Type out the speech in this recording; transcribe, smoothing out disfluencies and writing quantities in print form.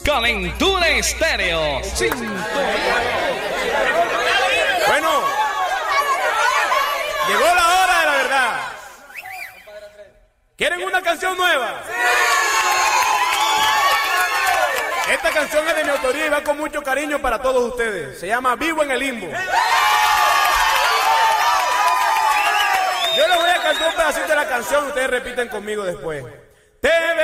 Calentura Estéreo. Bueno, llegó la hora de la verdad. ¿Quieren una canción nueva? Esta canción es de mi autoría y va con mucho cariño para todos ustedes. Se llama Vivo en el Limbo. Yo les voy a cantar un pedacito de la canción, ustedes repiten conmigo después.